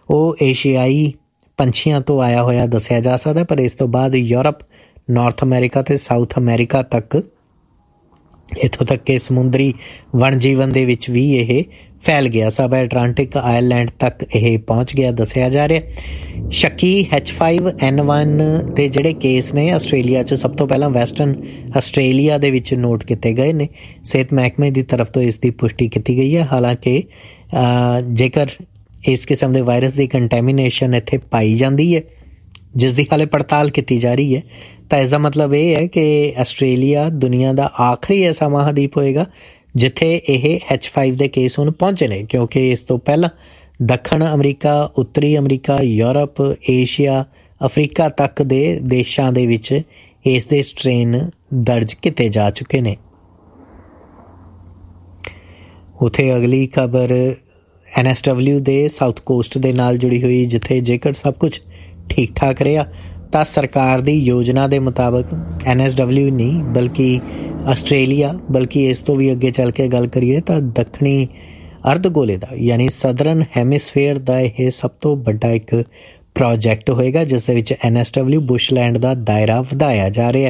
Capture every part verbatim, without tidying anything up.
ਉਹ ਏਸ਼ੀਆਈ ਪੰਛੀਆਂ ਤੋਂ ਆਇਆ ਹੋਇਆ ਦੱਸਿਆ ਜਾ ਸਕਦਾ, ਪਰ ਇਸ ਤੋਂ ਬਾਅਦ ਯੂਰਪ, ਨਾਰਥ ਅਮਰੀਕਾ ਅਤੇ ਸਾਊਥ ਅਮਰੀਕਾ ਤੱਕ, ਇੱਥੋਂ ਤੱਕ ਕਿ ਸਮੁੰਦਰੀ ਵਣ ਜੀਵਨ ਦੇ ਵਿੱਚ ਵੀ ਇਹ ਫੈਲ ਗਿਆ। ਸਬ ਐਟਲਾਂਟਿਕ ਆਇਰਲੈਂਡ ਤੱਕ ਇਹ ਪਹੁੰਚ ਗਿਆ ਦੱਸਿਆ ਜਾ ਰਿਹਾ। ਸ਼ੱਕੀ ਐਚ ਫਾਈਵ ਐਨ ਵਨ ਦੇ ਜਿਹੜੇ ਕੇਸ ਨੇ ਆਸਟ੍ਰੇਲੀਆ 'ਚ ਸਭ ਤੋਂ ਪਹਿਲਾਂ ਵੈਸਟਰਨ ਆਸਟ੍ਰੇਲੀਆ ਦੇ ਵਿੱਚ ਨੋਟ ਕੀਤੇ ਗਏ ਨੇ। ਸਿਹਤ ਮਹਿਕਮੇ ਦੀ ਤਰਫ ਤੋਂ ਇਸ ਦੀ ਪੁਸ਼ਟੀ ਕੀਤੀ ਗਈ ਹੈ। ਹਾਲਾਂਕਿ ਜੇਕਰ ਇਸ ਕਿਸਮ ਦੇ ਵਾਇਰਸ ਦੀ ਕੰਟੈਮੀਨੇਸ਼ਨ ਇੱਥੇ ਪਾਈ ਜਾਂਦੀ ਹੈ, ਜਿਸ ਦੀ ਹਾਲੇ ਪੜਤਾਲ ਕੀਤੀ ਜਾ ਰਹੀ ਹੈ, ਤਾਂ ਇਸ ਦਾ ਮਤਲਬ ਇਹ ਹੈ ਕਿ ਆਸਟ੍ਰੇਲੀਆ ਦੁਨੀਆ ਦਾ ਆਖਰੀ ਐਸਾ ਮਹਾਂਦੀਪ ਹੋਏਗਾ ਜਿੱਥੇ ਇਹ ਐਚ ਫਾਈਵ ਦੇ ਕੇਸ ਹੁਣ ਪਹੁੰਚੇ ਨੇ, ਕਿਉਂਕਿ ਇਸ ਤੋਂ ਪਹਿਲਾਂ ਦੱਖਣ ਅਮਰੀਕਾ, ਉੱਤਰੀ ਅਮਰੀਕਾ, ਯੂਰਪ, ਏਸ਼ੀਆ, ਅਫਰੀਕਾ ਤੱਕ ਦੇ ਦੇਸ਼ਾਂ ਦੇ ਵਿੱਚ ਇਸ ਦੇ ਸਟ੍ਰੇਨ ਦਰਜ ਕੀਤੇ ਜਾ ਚੁੱਕੇ ਨੇ। ਉੱਥੇ ਅਗਲੀ ਖਬਰ ਐਨ ਐਸ ਡਬਲਿਊ ਦੇ ਸਾਊਥ ਕੋਸਟ ਦੇ ਨਾਲ ਜੁੜੀ ਹੋਈ, ਜਿੱਥੇ ਜੇਕਰ ਸਭ ਕੁਛ ਠੀਕ ਠਾਕ ਰਿਹਾ ਤਾਂ ਸਰਕਾਰ ਦੀ ਯੋਜਨਾ ਦੇ ਮੁਤਾਬਕ ਐਨ ਐਸ ਡਬਲਿਊ ਨਹੀਂ ਬਲਕਿ ਆਸਟ੍ਰੇਲੀਆ, ਬਲਕਿ ਇਸ ਤੋਂ ਵੀ ਅੱਗੇ ਚੱਲ ਕੇ ਗੱਲ ਕਰੀਏ ਤਾਂ ਦੱਖਣੀ ਅਰਧ ਗੋਲੇ ਦਾ ਯਾਨੀ ਸਦਰਨ ਹੈਮਿਸਫੇਅਰ ਦਾ ਇਹ ਸਭ ਤੋਂ ਵੱਡਾ ਇੱਕ ਪ੍ਰੋਜੈਕਟ ਹੋਏਗਾ, ਜਿਸ ਦੇ ਵਿੱਚ ਐਨ ਐਸ ਡਬਲਿਊ ਬੁਸ਼ਲੈਂਡ ਦਾ ਦਾਇਰਾ ਵਧਾਇਆ ਜਾ ਰਿਹਾ ਹੈ,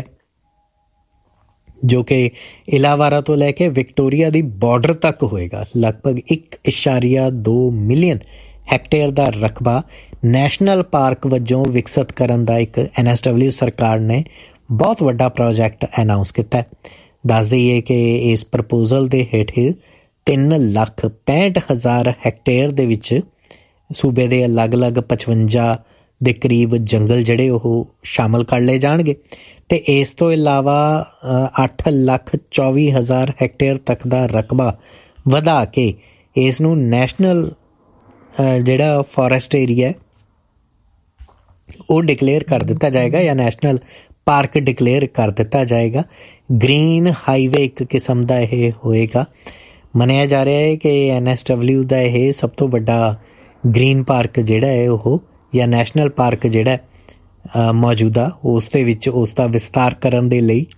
ਜੋ ਕਿ ਇਲਾਵਾਰਾ ਤੋਂ ਲੈ ਕੇ ਵਿਕਟੋਰੀਆ ਦੀ ਬਾਰਡਰ ਤੱਕ ਹੋਏਗਾ। ਲਗਭਗ ਇੱਕ ਇਸ਼ਾਰੀਆ ਦੋ ਮਿਲੀਅਨ ਹੈਕਟੇਅਰ ਦਾ ਰਕਬਾ ਨੈਸ਼ਨਲ ਪਾਰਕ ਵਜੋਂ ਵਿਕਸਿਤ ਕਰਨ ਦਾ ਇੱਕ ਐਨ ਐਸ ਡਬਲਿਊ ਸਰਕਾਰ ਨੇ ਬਹੁਤ ਵੱਡਾ ਪ੍ਰੋਜੈਕਟ ਅਨਾਊਂਸ ਕੀਤਾ। ਦੱਸ ਦਈਏ ਕਿ ਇਸ ਪ੍ਰਪੋਜ਼ਲ ਦੇ ਹੇਠ ਤਿੰਨ ਲੱਖ ਪੈਂਹਠ ਹਜ਼ਾਰ ਹੈਕਟੇਅਰ ਦੇ ਵਿੱਚ ਸੂਬੇ ਦੇ ਅਲੱਗ-ਅਲੱਗ ਪਚਵੰਜਾ ਦੇ ਕਰੀਬ ਜੰਗਲ ਜਿਹੜੇ ਉਹ ਸ਼ਾਮਲ ਕਰ ਲਏ ਜਾਣਗੇ, ਅਤੇ ਇਸ ਤੋਂ ਇਲਾਵਾ ਅੱਠ ਲੱਖ ਚੌਵੀ ਹਜ਼ਾਰ ਹੈਕਟੇਅਰ ਤੱਕ ਦਾ ਰਕਬਾ ਵਧਾ ਕੇ ਇਸ ਨੂੰ ਨੈਸ਼ਨਲ ਜਿਹੜਾ ਫੋਰੈਸਟ ਏਰੀਆ ਉਹ ਡਿਕਲੇਅਰ ਕਰ ਦਿੱਤਾ ਜਾਏਗਾ ਜਾਂ ਨੈਸ਼ਨਲ ਪਾਰਕ ਡਿਕਲੇਅਰ ਕਰ ਦਿੱਤਾ ਜਾਏਗਾ। ਗ੍ਰੀਨ ਹਾਈਵੇ ਇੱਕ ਕਿਸਮ ਦਾ ਇਹ ਹੋਏਗਾ। ਮੰਨਿਆ ਜਾ ਰਿਹਾ ਹੈ ਕਿ ਐਨ ਐਸ ਡਬਲਿਊ ਦਾ ਇਹ ਸਭ ਤੋਂ ਵੱਡਾ ਗ੍ਰੀਨ ਪਾਰਕ ਜਿਹੜਾ ਹੈ ਉਹ ਜਾਂ ਨੈਸ਼ਨਲ ਪਾਰਕ ਜਿਹੜਾ ਮੌਜੂਦਾ ਉਸ ਦੇ ਵਿੱਚ ਉਸ ਦਾ ਵਿਸਤਾਰ ਕਰਨ ਦੇ ਲਈ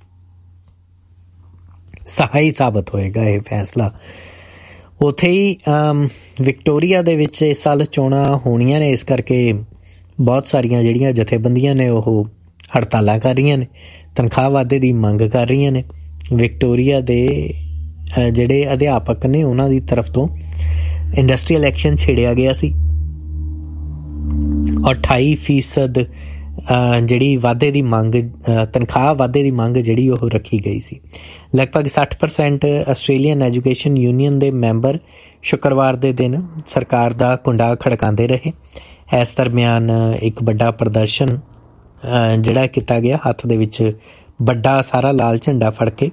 ਸਹਾਈ ਸਾਬਤ ਹੋਏਗਾ ਇਹ ਫੈਸਲਾ। ਉੱਥੇ ਹੀ ਵਿਕਟੋਰੀਆ ਦੇ ਵਿੱਚ ਇਸ ਸਾਲ ਚੋਣਾਂ ਹੋਣੀਆਂ ਨੇ, ਇਸ ਕਰਕੇ ਬਹੁਤ ਸਾਰੀਆਂ ਜਿਹੜੀਆਂ ਜਥੇਬੰਦੀਆਂ ਨੇ ਉਹ ਹੜਤਾਲਾਂ ਕਰ ਰਹੀਆਂ ਨੇ, ਤਨਖਾਹ ਵਾਧੇ ਦੀ ਮੰਗ ਕਰ ਰਹੀਆਂ ਨੇ। ਵਿਕਟੋਰੀਆ ਦੇ ਜਿਹੜੇ ਅਧਿਆਪਕ ਨੇ ਉਹਨਾਂ ਦੀ ਤਰਫ ਤੋਂ ਇੰਡਸਟਰੀਅਲ ਐਕਸ਼ਨ ਛੇੜਿਆ ਗਿਆ ਸੀ ਔਰ ਅਠਾਈ ਫੀਸਦ ਜਿਹੜੀ ਵਾਧੇ ਦੀ ਮੰਗ, ਤਨਖਾਹ ਵਾਧੇ ਦੀ ਮੰਗ ਜਿਹੜੀ ਉਹ ਰੱਖੀ ਗਈ ਸੀ। ਲਗਭਗ ਸੱਠ ਪਰਸੈਂਟ ਆਸਟ੍ਰੇਲੀਅਨ ਐਜੂਕੇਸ਼ਨ ਯੂਨੀਅਨ ਦੇ ਮੈਂਬਰ ਸ਼ੁੱਕਰਵਾਰ ਦੇ ਦਿਨ ਸਰਕਾਰ ਦਾ ਕੁੰਡਾ ਖੜਕਾਉਂਦੇ ਰਹੇ। ਇਸ ਦਰਮਿਆਨ ਇੱਕ ਵੱਡਾ ਪ੍ਰਦਰਸ਼ਨ ਜਿਹੜਾ ਕੀਤਾ ਗਿਆ, ਹੱਥ ਦੇ ਵਿੱਚ ਵੱਡਾ ਸਾਰਾ ਲਾਲ ਝੰਡਾ ਫੜ ਕੇ,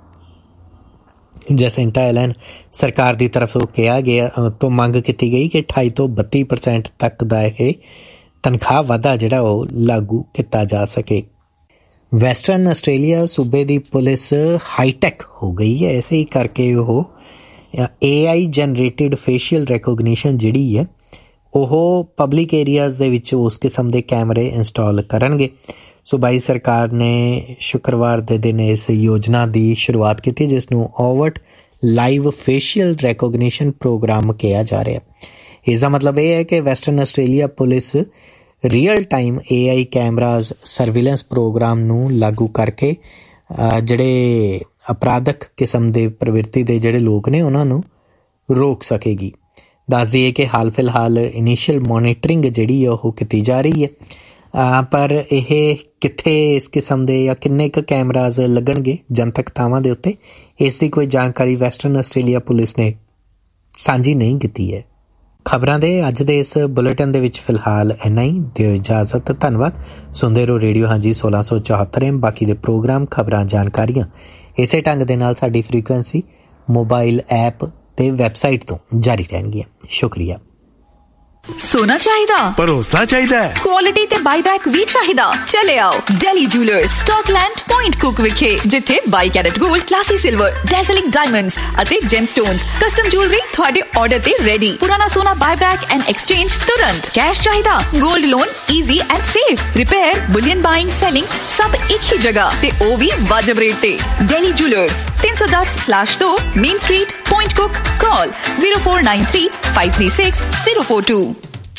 ਜੈਸਿੰਟਾ ਐਲਨ ਸਰਕਾਰ ਦੀ ਤਰਫ ਤੋਂ ਕਿਹਾ ਗਿਆ ਤੋਂ ਮੰਗ ਕੀਤੀ ਗਈ ਕਿ ਅਠਾਈ ਤੋਂ ਬੱਤੀ ਪਰਸੈਂਟ ਤੱਕ ਦਾ ਇਹ ਤਨਖਾਹ ਵਾਧਾ ਜਿਹੜਾ ਉਹ ਲਾਗੂ ਕੀਤਾ ਜਾ ਸਕੇ। ਵੈਸਟਰਨ ਆਸਟ੍ਰੇਲੀਆ ਸੂਬੇ ਦੀ ਪੁਲਿਸ ਹਾਈਟੈਕ ਹੋ ਗਈ ਹੈ, ਇਸੇ ਹੀ ਕਰਕੇ ਉਹ ਏ ਆਈ ਜਨਰੇਟਿਡ ਫੇਸ਼ੀਅਲ ਰੈਕੋਗਨੀਸ਼ਨ ਜਿਹੜੀ ਹੈ ਉਹ ਪਬਲਿਕ ਏਰੀਆਜ਼ ਦੇ ਵਿੱਚ ਉਸ ਕਿਸਮ ਦੇ ਕੈਮਰੇ ਇੰਸਟਾਲ ਕਰਨਗੇ। ਸੂਬਾਈ ਸਰਕਾਰ ਨੇ ਸ਼ੁੱਕਰਵਾਰ ਦੇ ਦਿਨ ਇਸ ਯੋਜਨਾ ਦੀ ਸ਼ੁਰੂਆਤ ਕੀਤੀ, ਜਿਸ ਨੂੰ ਓਵਰਟ ਲਾਈਵ ਫੇਸ਼ੀਅਲ ਰੈਕੋਗਨੀਸ਼ਨ ਪ੍ਰੋਗਰਾਮ ਕਿਹਾ ਜਾ ਰਿਹਾ। ਇਸ ਦਾ ਮਤਲਬ ਇਹ ਹੈ ਕਿ western Australia police real time ਏ ਆਈ ਕੈਮਰਾਜ਼ ਸਰਵੀਲੈਂਸ ਪ੍ਰੋਗਰਾਮ ਨੂੰ ਲਾਗੂ ਕਰਕੇ ਜਿਹੜੇ ਅਪਰਾਧਕ ਕਿਸਮ ਦੇ ਪ੍ਰਵਿਰਤੀ ਦੇ ਜਿਹੜੇ ਲੋਕ ਨੇ ਉਹਨਾਂ ਨੂੰ ਰੋਕ ਸਕੇਗੀ। ਦੱਸ ਦਈਏ ਕਿ ਹਾਲ ਫਿਲਹਾਲ ਇਨੀਸ਼ੀਅਲ ਮੋਨੀਟਰਿੰਗ ਜਿਹੜੀ ਹੈ ਉਹ ਕੀਤੀ ਜਾ ਰਹੀ ਹੈ, ਪਰ ਇਹ ਕਿੱਥੇ ਇਸ ਕਿਸਮ ਦੇ ਜਾਂ ਕਿੰਨੇ ਕੁ ਕੈਮਰਾਜ਼ ਲੱਗਣਗੇ ਜਨਤਕ ਥਾਵਾਂ ਦੇ ਉੱਤੇ, ਇਸ ਦੀ ਕੋਈ ਜਾਣਕਾਰੀ ਵੈਸਟਰਨ ਆਸਟ੍ਰੇਲੀਆ ਪੁਲਿਸ ਨੇ ਸਾਂਝੀ ਨਹੀਂ ਕੀਤੀ ਹੈ। ਖਬਰਾਂ ਦੇ ਅੱਜ ਦੇ ਇਸ ਬੁਲੇਟਿਨ ਦੇ ਵਿੱਚ ਫਿਲਹਾਲ ਇੰਨਾ ਹੀ। ਦਿਓ ਇਜਾਜ਼ਤ, ਧੰਨਵਾਦ। ਸੁਣਦੇ ਰਹੋ ਰੇਡੀਓ ਹਾਂਜੀ ਸੋਲਾਂ ਸੌ ਚੌਹੱਤਰ ਐਮ। ਬਾਕੀ ਦੇ ਪ੍ਰੋਗਰਾਮ, ਖਬਰਾਂ, ਜਾਣਕਾਰੀਆਂ ਇਸੇ ਢੰਗ ਦੇ ਨਾਲ ਸਾਡੀ ਫ੍ਰੀਕੁਐਂਸੀ, ਮੋਬਾਈਲ ਐਪ ਤੇ ਵੈਬਸਾਈਟ ਤੋਂ ਜਾਰੀ ਰਹਿਣਗੀਆਂ। ਸ਼ੁਕਰੀਆ। सोना चाहिदा, भरोसा चाहिदा, क्वालिटी ते बाईबैक भी चाहिदा। चले आओ daily jewellers Scotland point cook विखे, जिथे by carat gold, classy silver, डेज़लिंग diamonds अते जेमस्टोन्स, कस्टम ज्वेलरी थोड़े ऑर्डर ते रेडी। पुराना सोना बाईबैक एंड एक्सचेंज तुरंत। कैश चाहिदा, gold loan easy and safe. Repair, Boolean buying, selling सब एक ही जगह ते ओ भी वाजिब रेट ते। डेली जूलर्स तीन सौ दस स्लैश दो main street, point cook. Call zero four nine three five three six zero four to.